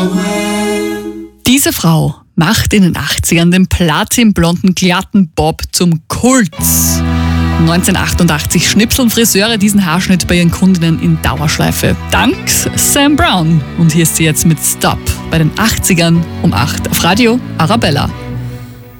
Diese Frau macht in den 80ern den platinblonden glatten Bob zum Kult. 1988 schnipseln Friseure diesen Haarschnitt bei ihren Kundinnen in Dauerschleife. Dank Sam Brown. Und hier ist sie jetzt mit Stop bei den 80ern um 8 auf Radio Arabella.